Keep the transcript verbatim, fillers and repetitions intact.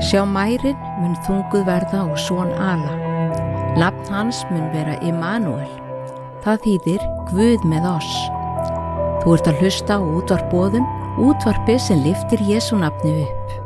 Sjá mærin mun þunguð verða og son ala. Nafn hans mun vera Immanuel. Það þýðir Guð með oss. Þú ert að hlusta á útvarp Boðun, útvarpið sem lyftir Jesú nafni upp.